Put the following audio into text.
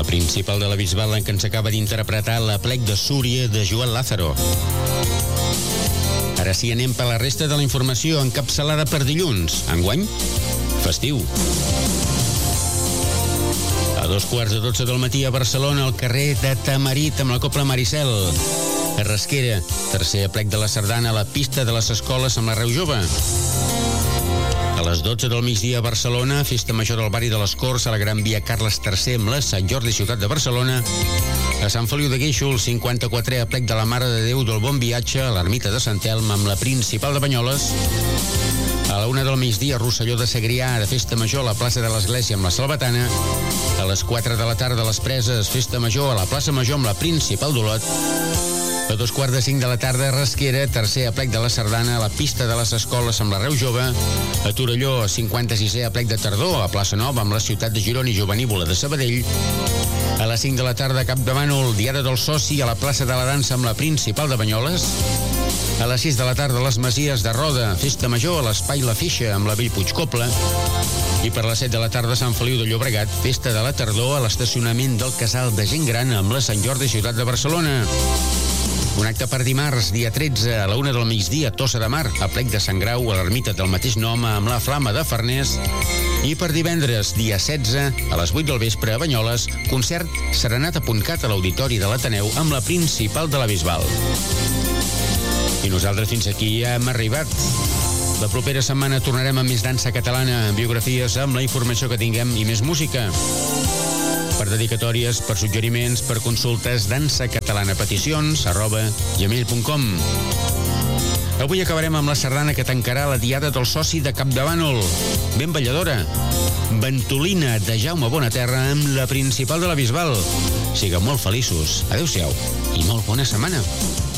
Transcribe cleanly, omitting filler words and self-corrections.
la principal de la Bisbal, en què ens acaba d'interpretar l'Aplec de Súria de Joan Lázaro. Ara sí, anem per la resta de la informació encapçalada per dilluns. Enguany, festiu. A 2:15 del matí a Barcelona, al carrer de Tamarit, amb la Cobla Maricel. A Rasquera, tercer aplec de la sardana a la pista de les escoles amb la Reu Jove. A les 12 del migdia a Barcelona, festa major del barri de les Corts a la Gran Via Carles III amb la Sant Jordi, ciutat de Barcelona. A Sant Feliu de Guíxols, 54è aplec de la Mare de Déu del Bon Viatge a l'Ermita de Sant Elm amb la principal de Banyoles. A la 1 del migdia, Rosselló de Segrià, de festa major a la plaça de l'Església amb la Salvatana. A les 4 de la tarda a les Preses, festa major a la plaça Major amb la principal d'Olot. A 2:45 de la tarda a Rasquera, tercer aplec de la sardana a la pista de les escoles amb la Reu Jove. A Torelló, 56è aplec de tardor a Plaça Nova amb la ciutat de Girona i Jovenívola de Sabadell. A les 5 de la tarda a Campdevànol, Diada del Soci a la plaça de la Dansa amb la principal de Banyoles. A les 6 de la tarda a les Masies de Roda, festa major a l'Espai La Fixa amb la Bellpuig Copla. I per les 7 de la tarda a Sant Feliu de Llobregat, festa de la tardor a l'estacionament del Casal de Gent Gran amb la Sant Jordi, ciutat de Barcelona. Un acte per dimarts, dia 13, a la 1 del migdia, a Tossa de Mar, aplec de Sant Grau a l'ermita del mateix nom amb la Flama de Farners. I per divendres, dia 16, a les 8 del vespre, a Banyoles, concert serenat.cat a l'Auditori de l'Ateneu amb la principal de la Bisbal. I nosaltres fins aquí ja hem arribat. La propera setmana tornarem amb més dansa catalana, amb biografies, amb la informació que tinguem i més música. Per dedicatòries, per suggeriments, per consultes, dansacatalana.peticions@gmail.com. Avui acabarem amb la sardana que tancarà la Diada del Soci de Campdevànol. Ben balladora. Ventolina de Jaume Bonaterra amb la principal de la Bisbal. Sigueu molt feliços. Adéu-siau i molt bona setmana.